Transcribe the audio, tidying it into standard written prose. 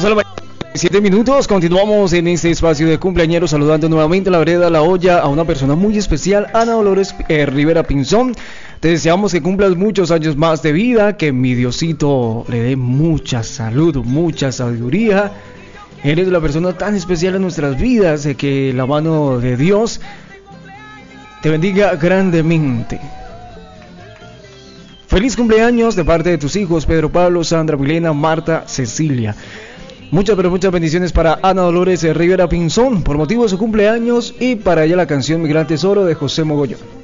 de la mañana, 7 minutos. Continuamos en este espacio de cumpleañeros, saludando nuevamente a la vereda La Olla a una persona muy especial, Ana Dolores Rivera Pinzón. Te deseamos que cumplas muchos años más de vida, que mi Diosito le dé mucha salud, mucha sabiduría. Eres la persona tan especial en nuestras vidas, de que la mano de Dios te bendiga grandemente. Feliz cumpleaños de parte de tus hijos Pedro Pablo, Sandra, Milena, Marta, Cecilia. Muchas pero muchas bendiciones para Ana Dolores Rivera Pinzón por motivo de su cumpleaños, y para ella la canción Mi Gran Tesoro de José Mogollón.